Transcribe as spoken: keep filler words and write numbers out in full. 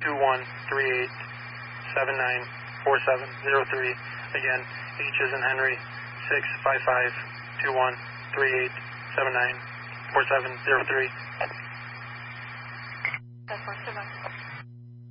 two one three eight seven nine four seven zero three. Again, H is in Henry, six five five two one three eight seven nine four seven zero three. That's